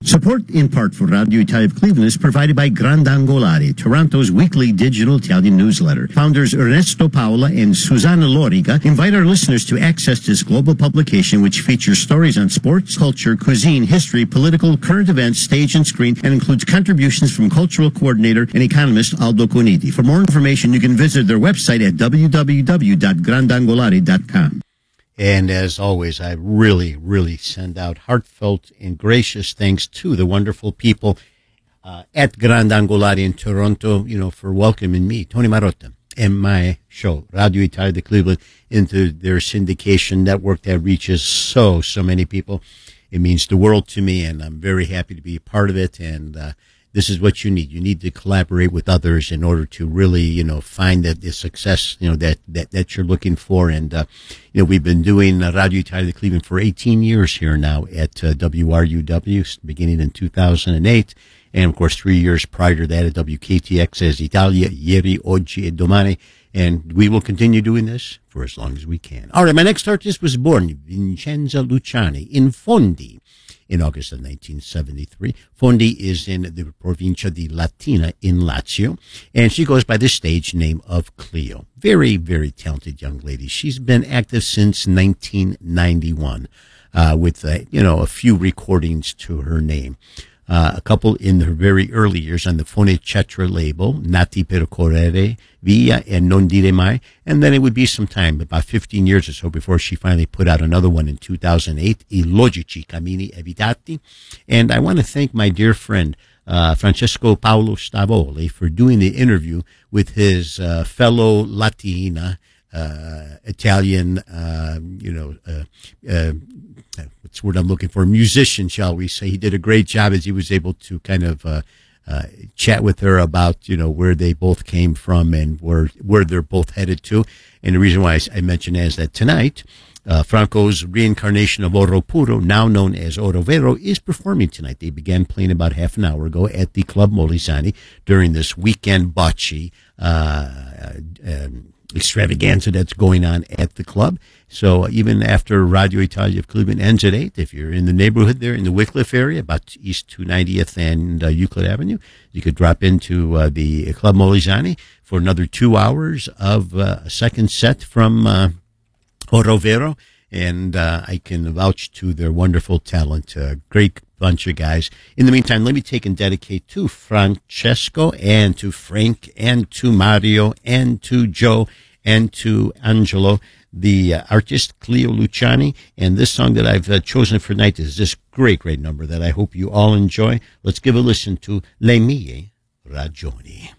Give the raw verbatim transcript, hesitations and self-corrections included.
Support in part for Radio Italia of Cleveland is provided by Grandangolari, Toronto's weekly digital Italian newsletter. Founders Ernesto Paola and Susanna Loriga invite our listeners to access this global publication, which features stories on sports, culture, cuisine, history, political, current events, stage and screen, and includes contributions from cultural coordinator and economist Aldo Coniti. For more information, you can visit their website at w w w dot grandangolari dot com. And as always, I really, really send out heartfelt and gracious thanks to the wonderful people uh, at Grandangolari in Toronto, you know, for welcoming me, Tony Marotta, and my show, Radio Italia de Cleveland, into their syndication network that reaches so, so many people. It means the world to me, and I'm very happy to be a part of it. And uh, this is what you need. You need to collaborate with others in order to really, you know, find that the success, you know, that, that, that you're looking for. And, uh, you know, we've been doing uh, Radio Italia de Cleveland for eighteen years here now at uh, W R U W, beginning in two thousand eight. And, of course, three years prior to that at W K T X as Italia, Ieri, Oggi, e Domani. And we will continue doing this for as long as we can. All right, my next artist was born, Vincenza Luciani, in Fondi, in August of nineteen seventy-three. Fondi is in the Provincia di Latina in Lazio, and she goes by the stage name of Cleo. Very, very talented young lady. She's been active since nineteen ninety-one, uh, with, uh, you know, a few recordings to her name. Uh, a couple in her very early years on the Fonicetra label, Nati per Correre Via and Non Dire Mai. And then it would be some time, about fifteen years or so, before she finally put out another one in two thousand eight, I Logici Cammini Evitati. And I want to thank my dear friend, uh, Francesco Paolo Stavoli, for doing the interview with his uh, fellow Latina, uh, Italian, uh, you know, uh, uh, what's the word I'm looking for, musician, shall we say. He did a great job as he was able to kind of uh, uh, chat with her about, you know, where they both came from and where where they're both headed to. And the reason why I, I mention is that tonight, uh, Franco's reincarnation of Oro Puro, now known as Oro Vero, is performing tonight. They began playing about half an hour ago at the Club Molisani during this weekend bocce uh, um, extravaganza that's going on at the club. So even after Radio Italia of Cleveland ends at eight, if you're in the neighborhood there in the Wycliffe area, about East two ninetieth and uh, Euclid Avenue, you could drop into uh, the Club Molisani for another two hours of uh, a second set from uh, Oro Vero. And uh, I can vouch to their wonderful talent. Uh, great bunch of guys. In the meantime, let me take and dedicate to Francesco and to Frank and to Mario and to Joe and to Angelo, the uh, artist Cleo Luciani. And this song that I've uh, chosen for tonight is this great, great number that I hope you all enjoy. Let's give a listen to Le Mie Ragioni.